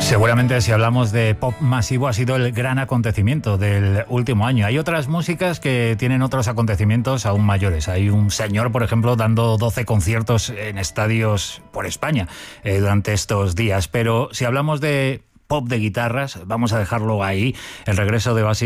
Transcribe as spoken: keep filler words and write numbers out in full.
Seguramente si hablamos de pop masivo ha sido el gran acontecimiento del último año. Hay otras músicas que tienen otros acontecimientos aún mayores. Hay un señor, por ejemplo, dando doce conciertos en estadios por España eh, durante estos días. Pero si hablamos de pop de guitarras, vamos a dejarlo ahí. El regreso de Basil